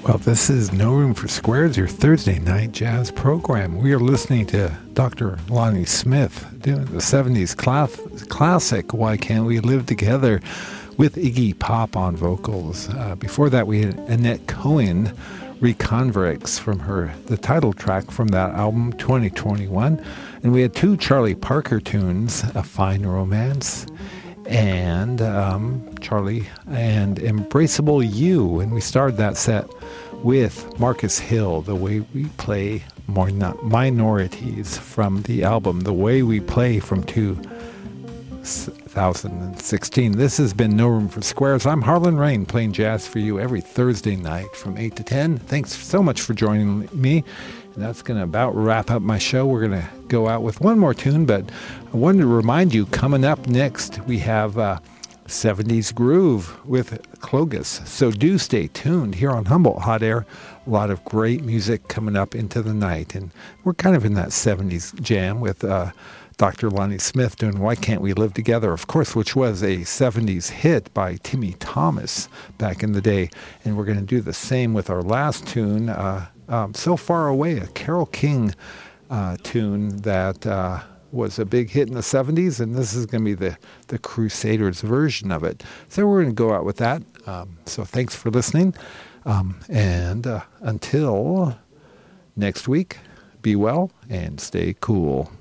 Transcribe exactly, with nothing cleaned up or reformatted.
Well, this is No Room for Squares, your Thursday night jazz program. We are listening to Doctor Lonnie Smith doing the seventies class- classic, Why Can't We Live Together, with Iggy Pop on vocals. Uh, before that, we had Annette Cohen, Reconvicts, from her, the title track from that album, twenty twenty-one. And we had two Charlie Parker tunes, A Fine Romance and um, Charlie and Embraceable You. And we started that set with Marcus Hill, The Way We Play Minorities, from the album The Way We Play from two thousand sixteen. This has been No Room for Squares. I'm Harlan Rain, playing jazz for you every Thursday night from eight to ten. Thanks so much for joining me. And that's going to about wrap up my show. We're going to go out with one more tune, but I wanted to remind you, coming up next, we have uh, seventies Groove with Clogus. So do stay tuned here on Humboldt Hot Air. A lot of great music coming up into the night. And we're kind of in that seventies jam with uh, Doctor Lonnie Smith doing Why Can't We Live Together, of course, which was a seventies hit by Timmy Thomas back in the day. And we're going to do the same with our last tune, uh, um, So Far Away, a Carole King uh, tune that uh, was a big hit in the seventies, and this is going to be the, the Crusaders version of it. So we're going to go out with that. Um, so thanks for listening. Um, and uh, until next week, be well and stay cool.